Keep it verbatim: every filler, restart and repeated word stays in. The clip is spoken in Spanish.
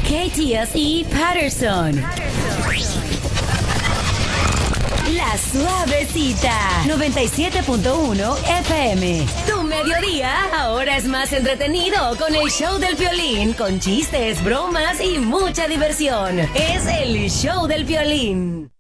K T S E Patterson. La Suavecita, noventa y siete punto uno F M. Tu mediodía ahora es más entretenido con el show del Piolín, con chistes, bromas y mucha diversión. Es el show del Piolín.